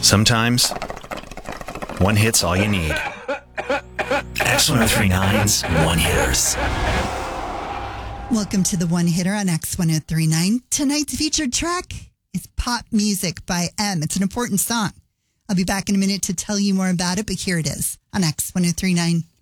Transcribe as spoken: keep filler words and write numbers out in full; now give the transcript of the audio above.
Sometimes, one hit's all you need. X ten thirty-nine's One Hitters. Welcome to the One Hitter on X ten thirty-nine. Tonight's featured track is Pop Music by M. It's an important song. I'll be back in a minute to tell you more about it, but here it is on X ten thirty-nine.